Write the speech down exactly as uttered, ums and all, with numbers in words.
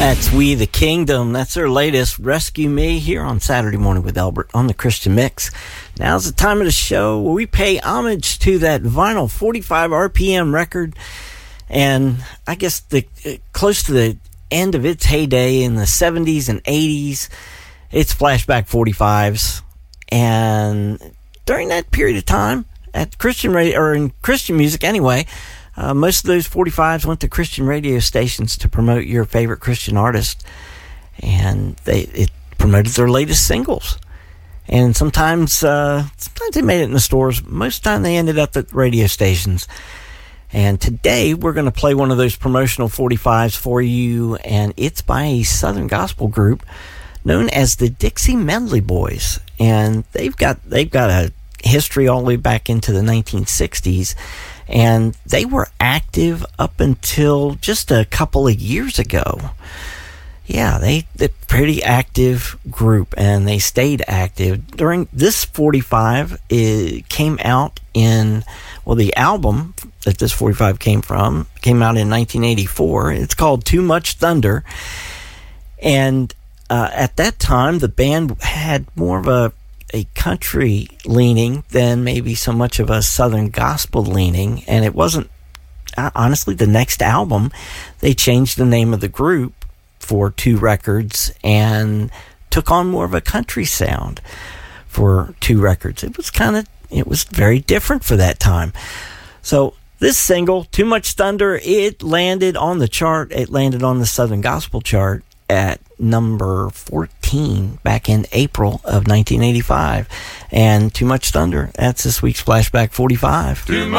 That's We the Kingdom. That's their latest, Rescue Me, here on Saturday Morning with Albert on the Christian Mix. Now's the time of the show where we pay homage to that vinyl forty-five R P M record. And I guess the uh, close to the end of its heyday in the seventies and eighties, it's flashback forty-fives. And during that period of time, at Christian radio, or in Christian music anyway, Uh, most of those forty-fives went to Christian radio stations to promote your favorite Christian artist, and they it promoted their latest singles. And sometimes, uh, sometimes they made it in the stores. Most of the time, they ended up at radio stations. And today, we're going to play one of those promotional forty-fives for you, and it's by a Southern gospel group known as the Dixie Medley Boys, and they've got they've got a history all the way back into the nineteen sixties. And they were active up until just a couple of years ago. Yeah, they, they're a pretty active group, and they stayed active. During this forty-five, it came out in, well, the album that this forty-five came from came out in nineteen eighty-four. It's called Too Much Thunder. And uh, at that time, the band had more of a a country leaning than maybe so much of a Southern gospel leaning. And it wasn't, honestly, the next album, they changed the name of the group for two records and took on more of a country sound for two records. It was kind of, it was very different for that time. So this single, Too Much Thunder, it landed on the chart. It landed on the Southern Gospel chart at number fourteen back in April of nineteen eighty-five. And Too Much Thunder, that's this week's Flashback forty-five. Too much